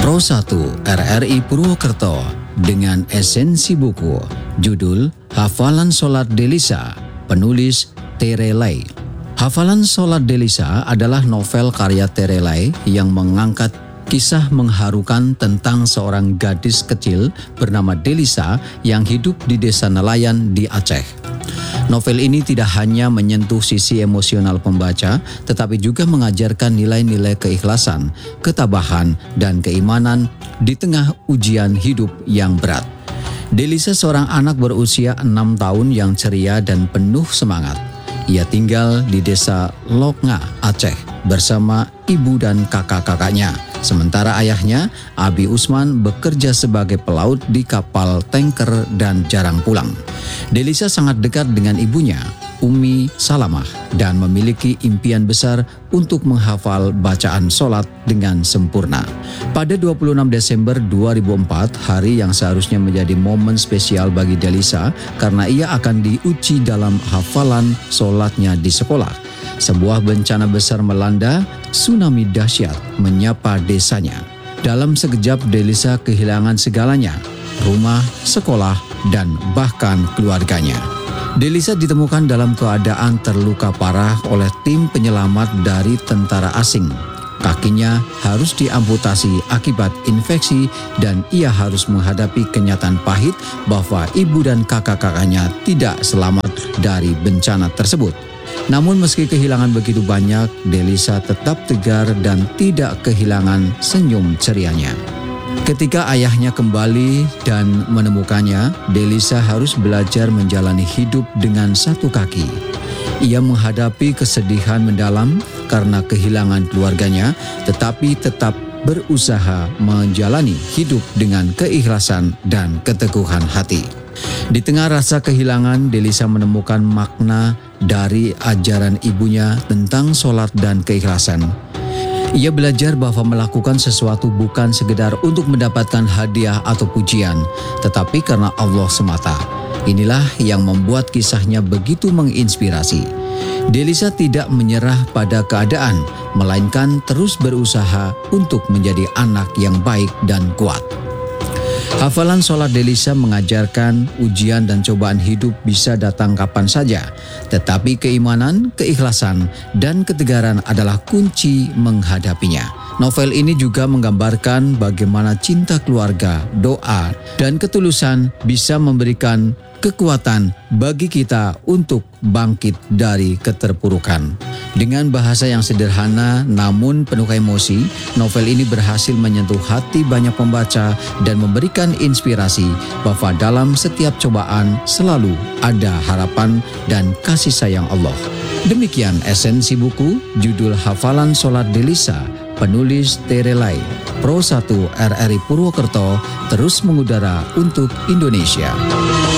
Pro 1 RRI Purwokerto dengan esensi buku. Judul Hafalan Sholat Delisa, penulis Terelai. Hafalan Sholat Delisa adalah novel karya Terelai yang mengangkat kisah mengharukan tentang seorang gadis kecil bernama Delisa yang hidup di desa nelayan di Aceh. Novel ini tidak hanya menyentuh sisi emosional pembaca, tetapi juga mengajarkan nilai-nilai keikhlasan, ketabahan, dan keimanan di tengah ujian hidup yang berat. Delisa seorang anak berusia 6 tahun yang ceria dan penuh semangat. Ia tinggal di desa Loknga, Aceh bersama ibu dan kakak-kakaknya. Sementara ayahnya, Abi Usman, bekerja sebagai pelaut di kapal tanker dan jarang pulang. Delisa sangat dekat dengan ibunya, Umi Salamah, dan memiliki impian besar untuk menghafal bacaan sholat dengan sempurna. Pada 26 Desember 2004, hari yang seharusnya menjadi momen spesial bagi Delisa karena ia akan diuji dalam hafalan sholatnya di sekolah. Sebuah bencana besar melanda, tsunami dahsyat menyapa desanya. Dalam sekejap Delisa kehilangan segalanya, rumah, sekolah, dan bahkan keluarganya. Delisa ditemukan dalam keadaan terluka parah oleh tim penyelamat dari tentara asing. Kakinya harus diamputasi akibat infeksi dan ia harus menghadapi kenyataan pahit bahwa ibu dan kakak-kakaknya tidak selamat dari bencana tersebut. Namun meski kehilangan begitu banyak, Delisa tetap tegar dan tidak kehilangan senyum cerianya. Ketika ayahnya kembali dan menemukannya, Delisa harus belajar menjalani hidup dengan satu kaki. Ia menghadapi kesedihan mendalam karena kehilangan keluarganya, tetapi tetap berusaha menjalani hidup dengan keikhlasan dan keteguhan hati. Di tengah rasa kehilangan, Delisa menemukan makna dari ajaran ibunya tentang sholat dan keikhlasan. Ia belajar bahwa melakukan sesuatu bukan sekedar untuk mendapatkan hadiah atau pujian, tetapi karena Allah semata. Inilah yang membuat kisahnya begitu menginspirasi. Delisa tidak menyerah pada keadaan, melainkan terus berusaha untuk menjadi anak yang baik dan kuat. Hafalan sholat Delisa mengajarkan ujian dan cobaan hidup bisa datang kapan saja, tetapi keimanan, keikhlasan, dan ketegaran adalah kunci menghadapinya. Novel ini juga menggambarkan bagaimana cinta keluarga, doa, dan ketulusan bisa memberikan kekuatan bagi kita untuk bangkit dari keterpurukan. Dengan bahasa yang sederhana namun penuh emosi, novel ini berhasil menyentuh hati banyak pembaca dan memberikan inspirasi bahwa dalam setiap cobaan selalu ada harapan dan kasih sayang Allah. Demikian esensi buku, judul Hafalan Sholat Delisa, penulis Terelai. Pro 1 RRI Purwokerto terus mengudara untuk Indonesia.